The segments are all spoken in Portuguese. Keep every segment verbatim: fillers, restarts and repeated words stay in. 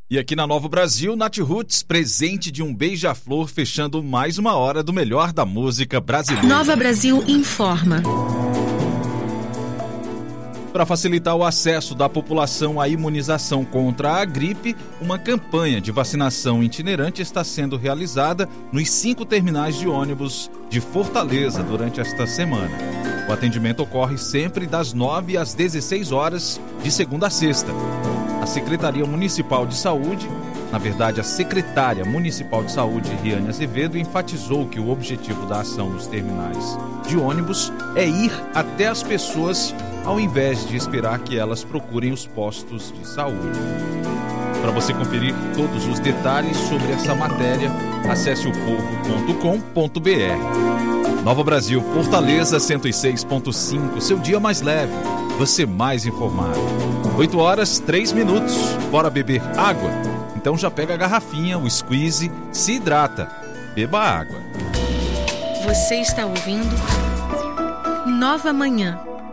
E aqui na Nova Brasil, Nath Roots, presente de um beija-flor, fechando mais uma hora do melhor da música brasileira. Nova Brasil informa. Para facilitar o acesso da população à imunização contra a gripe, uma campanha de vacinação itinerante está sendo realizada nos cinco terminais de ônibus de Fortaleza durante esta semana. O atendimento ocorre sempre das nove às dezesseis horas, de segunda a sexta. A Secretaria Municipal de Saúde, na verdade a Secretária Municipal de Saúde, Riane Azevedo, enfatizou que o objetivo da ação nos terminais de ônibus é ir até as pessoas ao invés de esperar que elas procurem os postos de saúde. Para você conferir todos os detalhes sobre essa matéria, acesse o povo ponto com ponto b r. Nova Brasil, Fortaleza cento e seis ponto cinco, seu dia mais leve, você mais informado. oito horas, três minutos, bora beber água? Então já pega a garrafinha, o squeeze, se hidrata, beba água. Você está ouvindo Nova Manhã.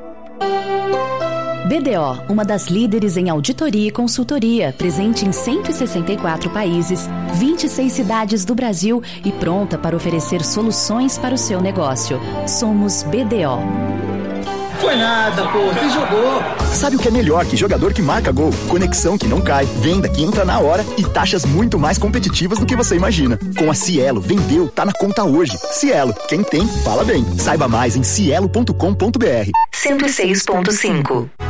B D O, uma das líderes em auditoria e consultoria, presente em cento e sessenta e quatro países, vinte e seis cidades do Brasil e pronta para oferecer soluções para o seu negócio. Somos B D O. Foi nada, pô, você jogou. Sabe o que é melhor que jogador que marca gol? Conexão que não cai, venda que entra na hora e taxas muito mais competitivas do que você imagina. Com a Cielo, vendeu, tá na conta hoje. Cielo, quem tem, fala bem. Saiba mais em cielo ponto com ponto b r. cento e seis ponto cinco.